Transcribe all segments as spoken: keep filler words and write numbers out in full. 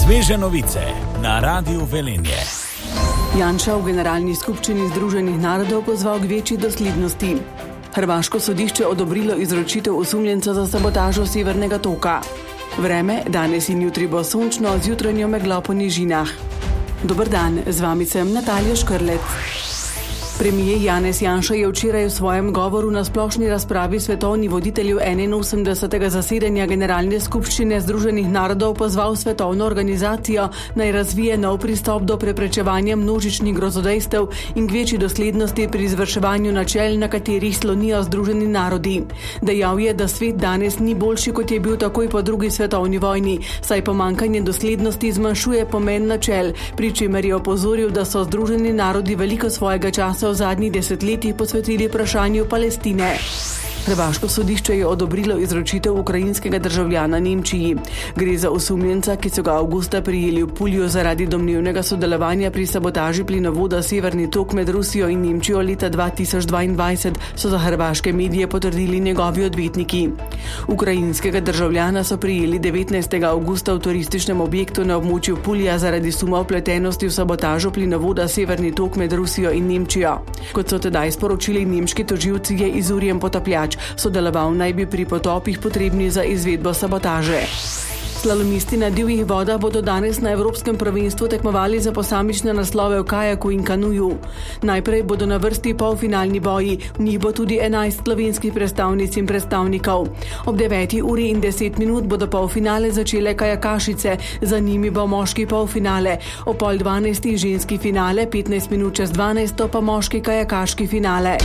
Sveže novice na Radiu Velenje. Janša v Generalni skupščini Združenih narodov pozval k večji doslednosti. Hrvaško sodišče odobrilo izročitev osumljenca za sabotažo Severnega toka. Vreme danes in jutri bo sončno z jutranjo meglo po nižinah. Dober dan, z vami sem Natalija Škrlec. Premijer Janez Janša je včeraj v svojem govoru na splošni razpravi svetovnih voditeljev enainosemdesetega zasedanja Generalne skupščine Združenih narodov pozval svetovno organizacijo naj razvije nov pristop do preprečevanja množičnih grozodejstev in k večji doslednosti pri izvrševanju načel, na katerih slonijo Združeni narodi. Dejal je, da svet danes ni boljši, kot je bil takoj po drugi svetovni vojni, saj pomanjkanje doslednosti zmanjšuje pomen načel, pri čemer je opozoril, da so Združeni narodi veliko svojega časa v zadnjih desetletjih posvetili vprašanju Palestine. Hrvaško sodišče je odobrilo izročitev ukrajinskega državljana Nemčiji. Gre za osumljenca, ki so ga avgusta prijeli v Pulju zaradi domnevnega sodelovanja pri sabotaži plinovoda Severni tok med Rusijo in Nemčijo leta dva tisoč dvaindvajset, so za hrvaške medije potrdili njegovi odvetniki. Ukrajinskega državljana so prijeli devetnajstega avgusta v turističnem objektu na območju Pulja zaradi suma vpletenosti v sabotažo plinovoda Severni tok med Rusijo in Nemčijo. Kot so tedaj sporočili nemški tožilci, je izurjen potapljač. Sodeloval naj bi pri potopih potrebnih za izvedbo sabotaže. Slalomisti na divjih vodah bodo danes na Evropskem prvenstvu tekmovali za posamične naslove v kajaku in kanuju. Najprej bodo na vrsti polfinalni boji, v njih bo tudi enajst slovenskih predstavnic in predstavnikov. Ob deveti uri in deset minut bodo polfinale začele kajakašice, za njimi bo moški polfinale, o pol dvanajstih ženski finale, petnajst minut čez dvanajsto pa moški kajakaški finale.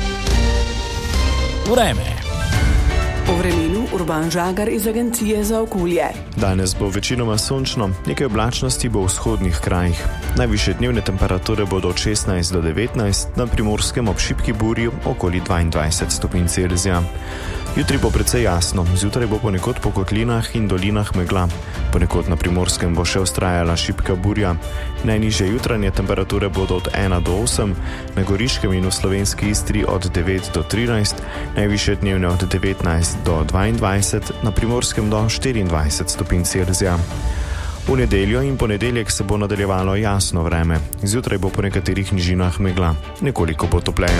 Vreme. Po vremenu Urban Žagar iz Agencije za okolje. Danes bo večinoma sončno, nekaj oblačnosti bo v vzhodnih krajih. Najvišje dnevne temperature bodo od šestnajst do devetnajst, na Primorskem ob šibki burji okoli dvaindvajset stopinj Celzija. Jutri bo precej jasno, zjutraj bo ponekod po kotlinah in dolinah megla. Ponekod na Primorskem bo še vztrajala šibka burja. Najnižje jutranje temperature bodo od ena do osem, na Goriškem in v slovenski Istri od devet do trinajst, najvišje dnevne od devetnajst do dvaindvajset, na Primorskem do štiriindvajset stopinj Celzija. V nedeljo in ponedeljek se bo nadaljevalo jasno vreme. Zjutraj bo po nekaterih nižinah megla. Nekoliko bo topleje.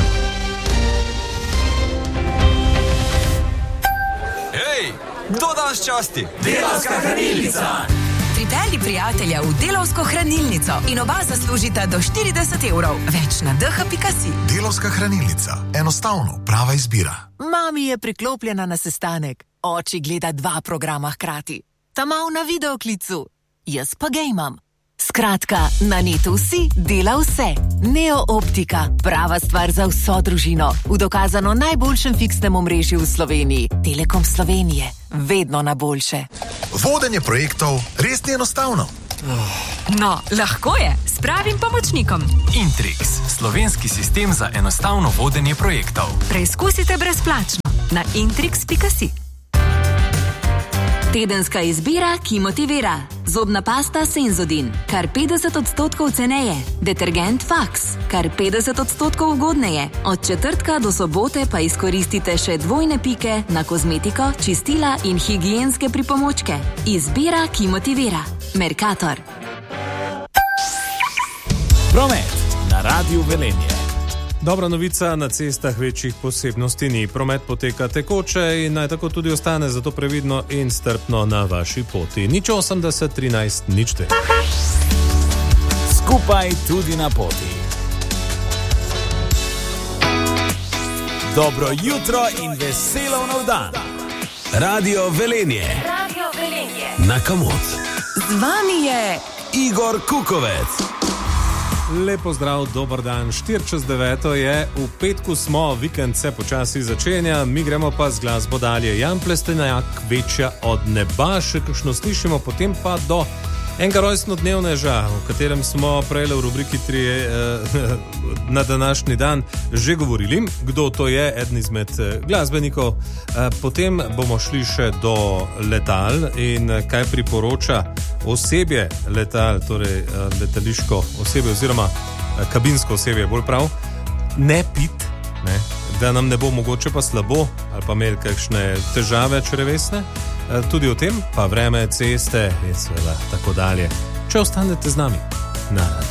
Kdo danes časti? Delavska hranilnica! Pripelji prijatelja v Delavsko hranilnico in oba zaslužita do štirideset evrov. Več na d h pika si. Delavska hranilnica. Enostavno, prava izbira. Mami je priklopljena na sestanek. Oči gleda dva programa hkrati. Ta mal na videoklicu. Jaz pa gejmam. Skratka, na netu si dela vse. Neo Optika, prava stvar za vso družino. V dokazano najboljšem fiksnem omrežju v Sloveniji. Telekom Slovenije. Vedno na boljše. Vodenje projektov res ni enostavno. No, lahko je, s pravim pomočnikom. Intrix, slovenski sistem za enostavno vodenje projektov. Preizkusite brezplačno na intrix pika si. Tedenska izbira, ki motivira. Zobna pasta Senzodin, kar petdeset odstotkov ceneje. Detergent Fax, kar petdeset odstotkov ugodneje. Od četrtka do sobote pa izkoristite še dvojne pike na kozmetiko, čistila in higienske pripomočke. Izbira, ki motivira. Mercator. Promet na Radiu Velenje. Dobra novica, na cestah večjih posebnosti ni. Promet poteka tekoče in naj tako tudi ostane, zato previdno in strpno na vaši poti. Nič osemdeset, trinajst, nič te. Skupaj tudi na poti. Dobro jutro in veselo nov dan. Radio Velenje. Radio Velenje. Na Kamot. Z vami je Igor Kukovec. Lepo zdrav, dober dan, štiri čez deveto je, v petku smo, vikend se počasi začenja, mi gremo pa z glasbo dalje. Jan Plestenjak, Večja od neba, še kakšno slišimo, potem pa do enega rojstnodnevneža, o katerem smo prej v rubriki tri eh, na današnji dan že govorili, kdo to je, eden izmed glasbenikov. Eh, potem bomo šli še do letal in kaj priporoča osebje letal, torej letališko osebje oziroma kabinsko osebje, bolj prav, ne pit, ne, da nam ne bo mogoče pa slabo ali pa imeli kakšne težave črevesne. Tudi o tem, pa vreme, ceste in seveda tako dalje. Če ostanete z nami na